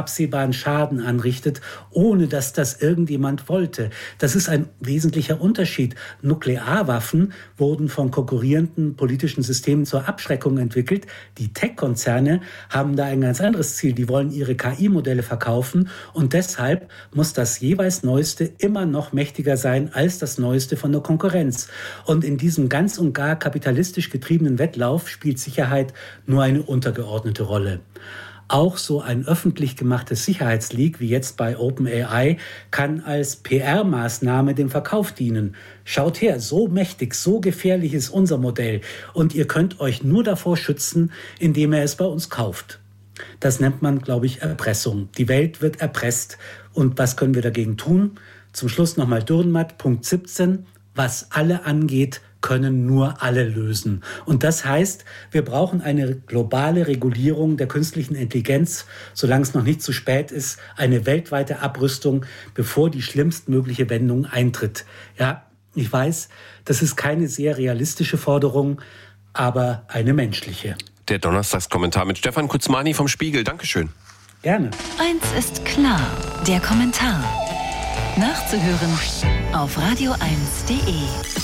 absehbaren Schaden anrichtet, ohne dass das irgendjemand wollte. Das ist ein wesentlicher Unterschied. Nuklearwaffen wurden von konkurrierenden politischen Systemen zur Abschreckung entwickelt. Die Tech-Konzerne haben da ein ganz anderes Ziel. Die wollen ihre KI-Modelle verkaufen und deshalb muss das jeweils Neueste immer noch mächtiger sein als das Neueste von der Konkurrenz. Und in diesem ganz und gar kapitalistisch getriebenen Wettlauf spielt Sicherheit nur eine untergeordnete Rolle. Auch so ein öffentlich gemachtes Sicherheitsleak wie jetzt bei OpenAI kann als PR-Maßnahme dem Verkauf dienen. Schaut her, so mächtig, so gefährlich ist unser Modell und ihr könnt euch nur davor schützen, indem ihr es bei uns kauft. Das nennt man, glaube ich, Erpressung. Die Welt wird erpresst. Und was können wir dagegen tun? Zum Schluss nochmal Dürrenmatt, Punkt 17. Was alle angeht, können nur alle lösen. Und das heißt, wir brauchen eine globale Regulierung der künstlichen Intelligenz, solange es noch nicht zu spät ist, eine weltweite Abrüstung, bevor die schlimmstmögliche Wendung eintritt. Ja, ich weiß, das ist keine sehr realistische Forderung, aber eine menschliche. Der Donnerstagskommentar mit Stefan Kutzmani vom Spiegel. Dankeschön. Gerne. Eins ist klar, der Kommentar. Nachzuhören auf radio1.de.